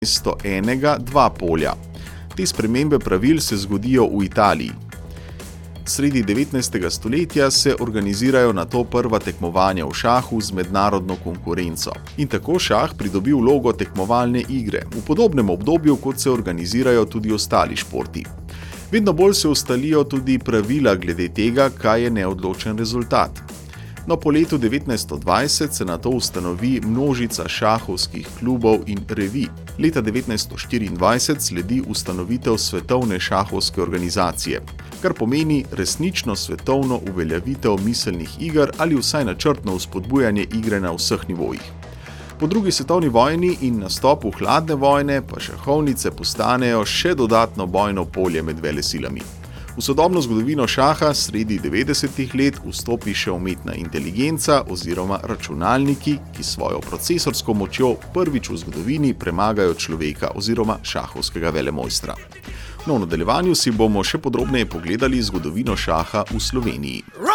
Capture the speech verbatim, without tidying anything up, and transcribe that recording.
namesto enega dva polja. Te spremembe pravil se zgodijo v Italiji. Sredi devetnajstega stoletja se organizirajo nato prva tekmovanja v šahu z mednarodno konkurenco. In tako šah pridobi vlogo tekmovalne igre, v podobnem obdobju, kot se organizirajo tudi ostali športi. Vedno bolj se ustalijo tudi pravila glede tega, kaj je neodločen rezultat. No, po letu devetnajststo dvajset se nato ustanovi množica šahovskih klubov in revij. Leta devetnajststo štiriindvajset sledi ustanovitev Svetovne šahovske organizacije, kar pomeni resnično svetovno uveljavitev miselnih iger ali vsaj načrtno vzpodbujanje igre na vseh nivojih. Po drugi svetovni vojni in nastopu hladne vojne pa šahovnice postanejo še dodatno bojno polje med velesilami. V sodobno zgodovino šaha sredi devetdesetih let vstopi še umetna inteligenca oziroma računalniki, ki svojo procesorsko močjo prvič v zgodovini premagajo človeka oziroma šahovskega velemojstra. No, v nadaljevanju si bomo še podrobneje pogledali zgodovino šaha v Sloveniji.